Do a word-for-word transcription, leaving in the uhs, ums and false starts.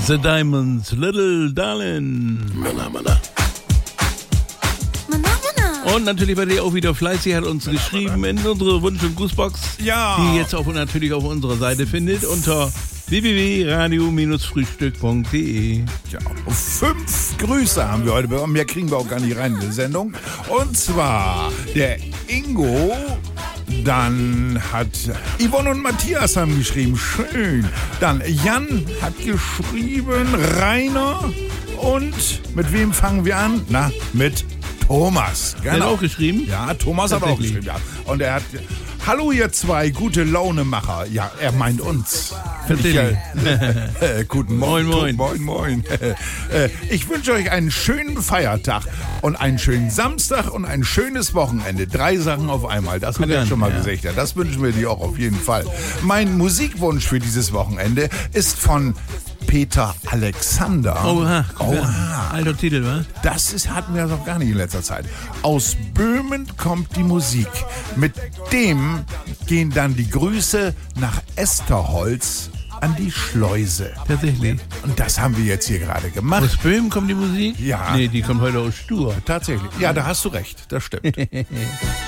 The Diamonds, Little Darling. Manna, manna. Und natürlich war der auch wieder fleißig, hat uns geschrieben in unsere Wunsch- und Grußbox, Ja. die ihr jetzt auch natürlich auf unserer Seite findet unter w w w punkt radio frühstück punkt d e. Ja, fünf Grüße haben wir heute bekommen. Mehr kriegen wir auch gar nicht rein in die Sendung. Und zwar der Ingo, dann hat Yvonne und Matthias haben geschrieben, schön. Dann Jan hat geschrieben, Rainer. Und mit wem fangen wir an? Na, mit Thomas. Der hat auch geschrieben? Ja, Thomas hat auch Tatsächlich. geschrieben, ja. Und er hat, hallo ihr zwei gute Launemacher. Ja, er meint uns. Tatsächlich. Ich, äh, guten Morgen. Moin, moin. Moin, moin. äh, ich wünsche euch einen schönen Feiertag und einen schönen Samstag und ein schönes Wochenende. Drei Sachen auf einmal. Das hat er Gern, schon mal ja. gesagt. Ja, das wünschen wir dir auch auf jeden Fall. Mein Musikwunsch für dieses Wochenende ist von Peter Alexander. Oha, Oha. alter Titel, wa? Das ist, hatten wir noch gar nicht in letzter Zeit. Aus Böhmen kommt die Musik. Mit dem gehen dann die Grüße nach Esterholz an die Schleuse. Tatsächlich. Und das haben wir jetzt hier gerade gemacht. Aus Böhmen kommt die Musik? Ja. Nee, die kommt heute aus Stur. Tatsächlich. Ja, da hast du recht. Das stimmt.